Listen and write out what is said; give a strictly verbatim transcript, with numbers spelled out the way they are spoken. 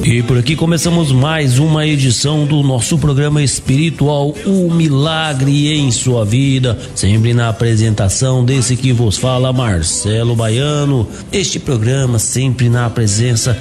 E por aqui começamos mais uma edição do nosso programa espiritual, O Milagre em Sua Vida, sempre na apresentação desse que vos fala, Marcelo Baiano. Este programa sempre na presença